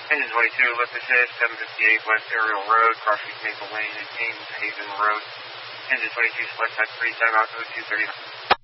Engine 22, lift assist, 758 West Ariel Road, crossing Maple Lane and Ames Haven Road. Engine 22, select type 3, timeout code 239.